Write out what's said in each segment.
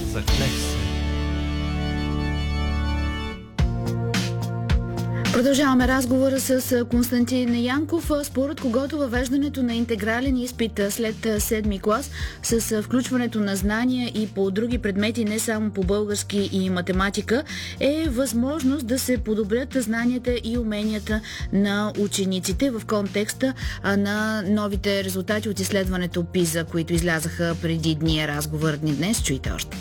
Захлев се. Продължаваме разговора с Константин Янков, според когото въвеждането на интегрален изпит след 7-ми клас с включването на знания и по други предмети, не само по български и математика, е възможност да се подобрят знанията и уменията на учениците в контекста на новите резултати от изследването ПИЗА, които излязаха преди дни. Разговорът ни днес. Чуйте още.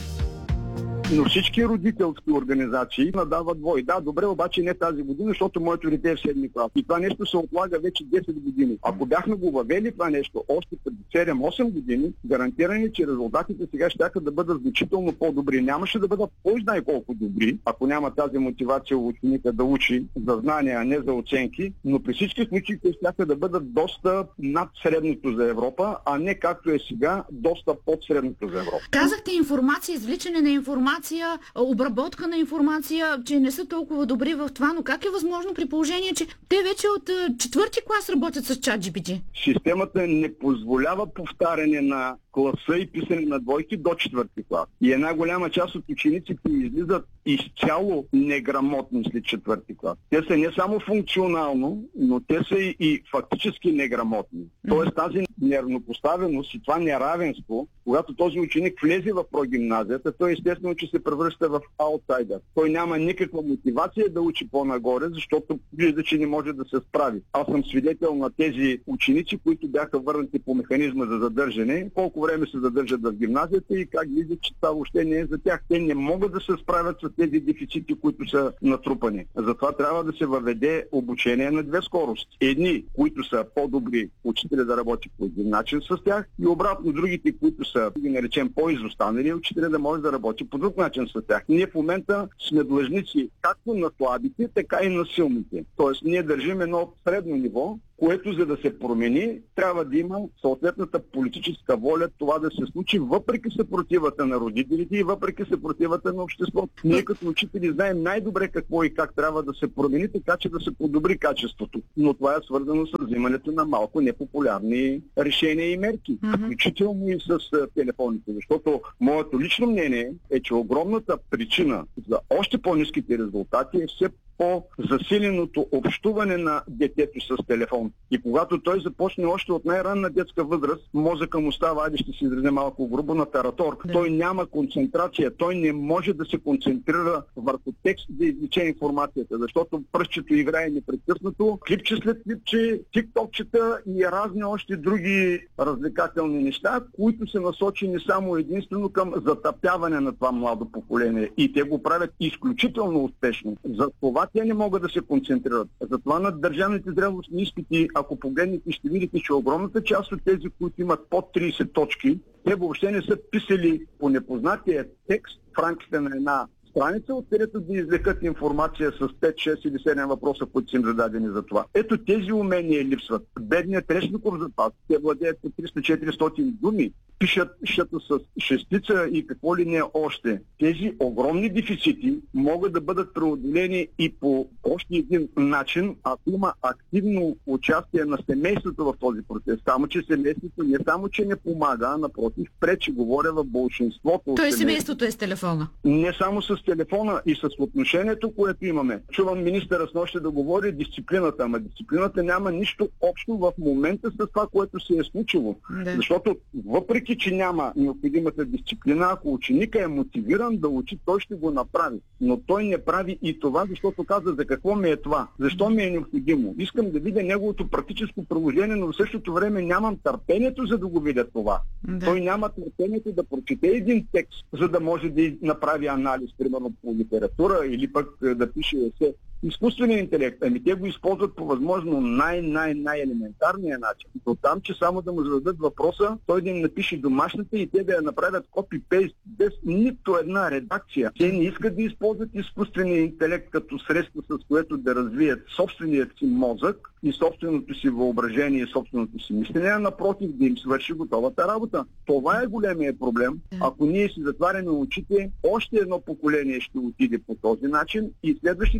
Но всички родителски организации надават вой. Да, добре, обаче не тази година, защото моето дете е в 7-ми клас. И това нещо се отлага вече 10 години. Ако бяхме го въвели това нещо още преди 7-8 години, гарантирани, че резултатите сега ще да бъдат значително по-добри. Нямаше да бъдат кой знае колко добри, ако няма тази мотивация у ученика да учи за знания, а не за оценки, но при всички случаи те ще да бъдат доста над средното за Европа, а не както е сега, доста под средното за Европа. Казахте информация, извличане на информация, обработка на информация, че не са толкова добри в това, но как е възможно при положение, че те вече от 4-ти клас работят с ChatGPT? Системата не позволява повтаряне на класа и писане на двойки до 4-ти клас. И една голяма част от учениците излизат изцяло неграмотни след 4-ти клас. Те са не само функционално, но те са и фактически неграмотни. Тоест тази неравнопоставеност и това неравенство, когато този ученик влезе в прогимназията, той естествено, че се превръща в аутсайдер. Той няма никаква мотивация да учи по-нагоре, защото вижда, че не може да се справи. Аз съм свидетел на тези ученици, които бяха върнати по механизма за задържане, колко време се задържат в гимназията и как виждат, че това въобще не е за тях. Те не могат да се справят с тези дефицити, които са натрупани. Затова трябва да се въведе обучение на две скорости. Едни, които са по-добри учители да работят по един начин с тях, и обратно другите, които са, да ги наречем, по-изостанали учители да може да работи по друг начин с тях. Ние в момента сме длъжници както на слабите, така и на силните. Тоест ние държим едно средно ниво, което за да се промени, трябва да има съответната политическа воля това да се случи, въпреки съпротивата на родителите и въпреки съпротивата на обществото. Ние като учители знаем най-добре какво и как трябва да се промени, така че да се подобри качеството. Но това е свързано с взимането на малко непопулярни решения и мерки, включително и с телефоните. Защото моето лично мнение е, че огромната причина за още по-ниските резултати е все по-засиленото общуване на детето с телефон. И когато той започне още от най-ранна детска възраст, мозъка му става, айде ще се изрази малко грубо, на таратор. Той няма концентрация, той не може да се концентрира върху текст да извлече информацията, защото пръстчето играе непрекъснато, клипче след клипче, тиктокчета и разни още други развлекателни неща, които са насочени само единствено към затъпяване на това младо поколение. И те го правят изключително успешно. За това те не могат да се концентрират. Затова на държавните зрелостни изпити, ако погледнете, ще видите, че огромната част от тези, които имат под 30 точки, те въобще не са писали по непознатия текст в рамките на една страница, откъдето да извлекат информация с 5, 6 или 7 въпроса, които са им зададени за това. Ето тези умения липсват. Бедният речников запас, те владеят по 300-400 думи, пишат с шестица и какво ли не още. Тези огромни дефицити могат да бъдат преодолени и по още един начин, ако има активно участие на семейството в този процес. Само че семейството не само, че не помага, а напротив, пречи, говоря в болшинството. Той семейството е с телефона. Не само с телефона и с отношението, което имаме. Чувам министъра с нощи да говори дисциплината, ама дисциплината няма нищо общо в момента с това, което се е случило. Да. Защото въпреки, че няма необходимата дисциплина, ако ученика е мотивиран да учи, той ще го направи. Но той не прави и това, защото каза за какво ми е това, защо ми е необходимо. Искам да видя неговото практическо приложение, но в същото време нямам търпението, за да го видя това. Да. Той няма търпението да прочете един текст, за да може да направи анализ, примерно по литература или пък да пише есе. Изкуственият интелект, те го използват по възможно най-елементарния начин. До там, че само да му зададат въпроса, той да им напише домашната и те да я направят копи-пейст без нито една редакция. Те не искат да използват изкуствения интелект като средство, с което да развият собственият си мозък и собственото си въображение и собственото си мислене, а напротив да им свърши готовата работа. Това е големия проблем. Ако ние си затваряме очите, още едно поколение ще отиде по този начин и следващите резултати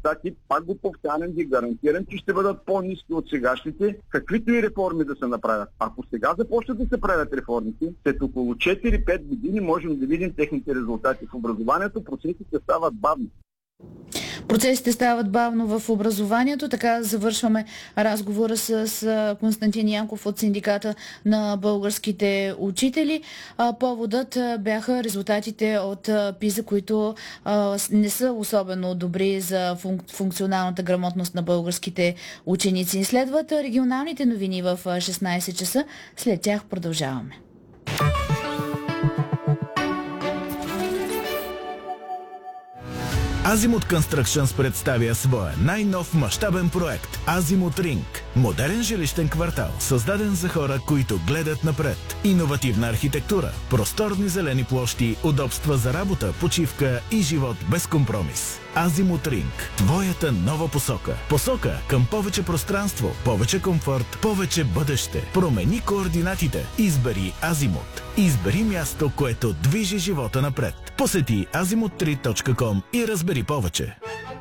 резултати, пак го повтарям, ви гарантирам, че ще бъдат по-ниски от сегашните, каквито и реформи да се направят. Ако сега започнат да се правят реформите, след около 4-5 години можем да видим техните резултати в образованието, процесите стават бавни. Процесите стават бавно в образованието. Така завършваме разговора с Константин Янков от Синдиката на българските учители. Поводът бяха резултатите от ПИЗа, които не са особено добри за функционалната грамотност на българските ученици. Следват регионалните новини в 16 часа. След тях продължаваме. Азимут Constructions представя своя най-нов мащабен проект Азимут Ринг. Модерен жилищен квартал, създаден за хора, които гледат напред. Иновативна архитектура, просторни зелени площи, удобства за работа, почивка и живот без компромис. Азимут Ринг. Твоята нова посока. Посока към повече пространство, повече комфорт, повече бъдеще. Промени координатите. Избери Азимут. Избери място, което движи живота напред. Посети azimut3.com и разбери повече.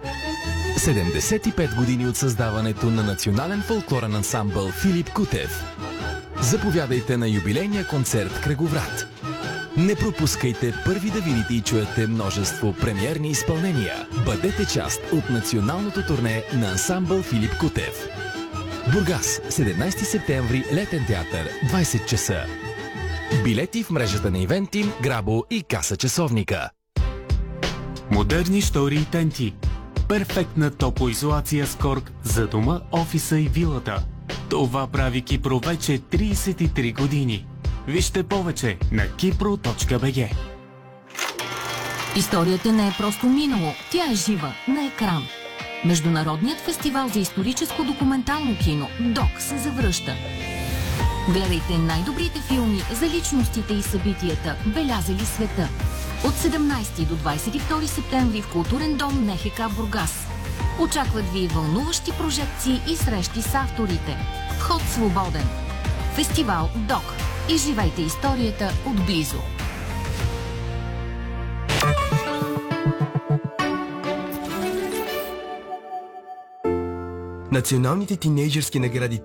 75 години от създаването на национален фолклорен ансамбъл Филип Кутев. Заповядайте на юбилейния концерт Кръговрат. Не пропускайте първи да видите и чуете множество премиерни изпълнения. Бъдете част от националното турне на ансамбъл Филип Кутев. Бургас, 17 септември, Летен театър, 20 часа. Билети в мрежата на Ивентим, Грабо и Каса часовника. Модерни штори и тенти. Перфектна топлоизолация с корк за дома, офиса и вилата. Това прави Кипро вече 33 години. Вижте повече на kipro.bg. Историята не е просто минало, тя е жива, на екран. Международният фестивал за историческо документално кино ДОК се завръща. Гледайте най-добрите филми за личностите и събитията, белязали света. От 17 до 22 септември в Културен дом НХК Бургас. Очакват ви вълнуващи прожекции и срещи с авторите. Вход свободен. Фестивал ДОК. Изживайте историята отблизо. Националните тинейджърски награди